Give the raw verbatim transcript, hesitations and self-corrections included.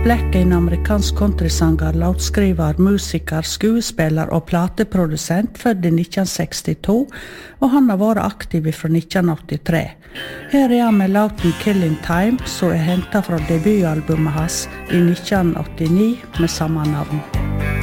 Black er en amerikansk countrysanger, låtskriver, musiker, skuespiller og plateprodusent født i nitten sekstito, og han har vært aktiv fra nitten åttitre. Her er han med låten Killing Time, som er hentet fra debutalbumet hans i nitten åttini med samme navn.